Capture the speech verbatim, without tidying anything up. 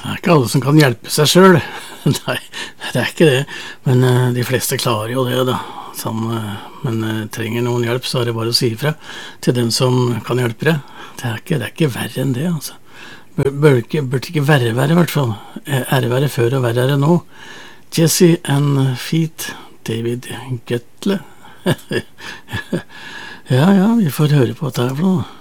er ikke alle som kan hjelpe seg selv. Nei, det er ikke det. Men uh, de fleste klarer jo det, da. Sånn, uh, men uh, trenger noen hjelp, så er det bare å si ifra til den som kan hjelpe deg. Det er ikke, det er ikke verre enn det, altså. Burde ikke, burde ikke verre være, i hvert fall. Er det verre før og verre er det nå. Jesse and Feet, David Guttler. Ja, ja, vi får høre på hva det er for noe.